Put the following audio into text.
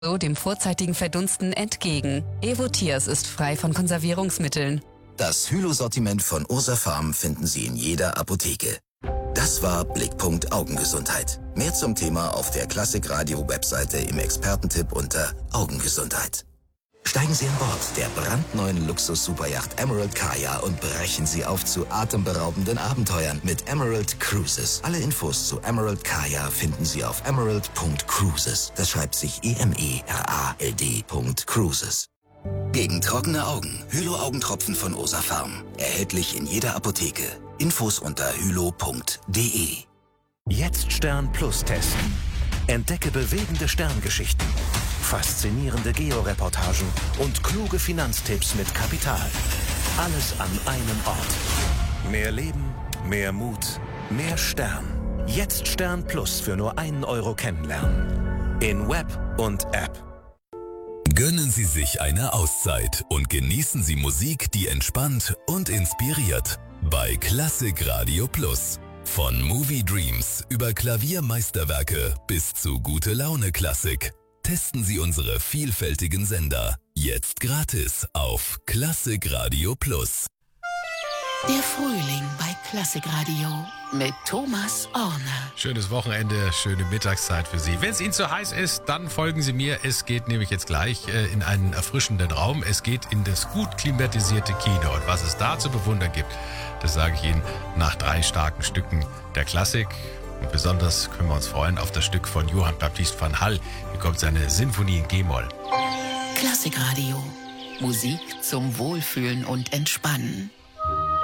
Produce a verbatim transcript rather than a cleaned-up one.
so dem vorzeitigen Verdunsten entgegen. Evotias ist frei von Konservierungsmitteln. Das Hylo-Sortiment von Ursa Pharm finden Sie in jeder Apotheke. Das war Blickpunkt Augengesundheit. Mehr zum Thema auf der Klassikradio-Webseite im Expertentipp unter Augengesundheit. Steigen Sie an Bord der brandneuen Luxus-Superyacht Emerald Kaya und brechen Sie auf zu atemberaubenden Abenteuern mit Emerald Cruises. Alle Infos zu Emerald Kaya finden Sie auf emerald Punkt cruises. Das schreibt sich E M E R A L D Punkt Cruises. Gegen trockene Augen. Hylo-Augentropfen von Ursa Pharm. Erhältlich in jeder Apotheke. Infos unter hylo punkt de. Jetzt Stern Plus testen. Entdecke bewegende Sterngeschichten, faszinierende Georeportagen und kluge Finanztipps mit Kapital. Alles an einem Ort. Mehr Leben, mehr Mut, mehr Stern. Jetzt Stern Plus für nur einen Euro kennenlernen. In Web und App. Gönnen Sie sich eine Auszeit und genießen Sie Musik, die entspannt und inspiriert. Bei Klassik Radio Plus. Von Movie Dreams über Klaviermeisterwerke bis zu Gute Laune Klassik. Testen Sie unsere vielfältigen Sender. Jetzt gratis auf Klassik Radio Plus. Der Frühling bei Klassik Radio mit Thomas Orner. Schönes Wochenende, schöne Mittagszeit für Sie. Wenn es Ihnen zu heiß ist, dann folgen Sie mir. Es geht nämlich jetzt gleich äh, in einen erfrischenden Raum. Es geht in das gut klimatisierte Kino. Und was es da zu bewundern gibt, das sage ich Ihnen nach drei starken Stücken der Klassik. Und besonders können wir uns freuen auf das Stück von Johann Baptist van Hall. Hier kommt seine Sinfonie in G-Moll. Klassik Radio. Musik zum Wohlfühlen und Entspannen.